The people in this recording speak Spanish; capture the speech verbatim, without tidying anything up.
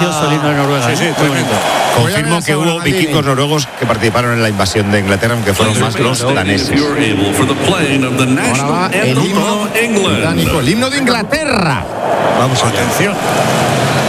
Precioso el himno de Noruega. Sí, sí, ¿eh? Muy tremendo. bonito. Confirmo que hubo vikingos noruegos que participaron en la invasión de Inglaterra, aunque fueron más los daneses. Ahora va el himno británico, el himno de Inglaterra. Vamos, atención.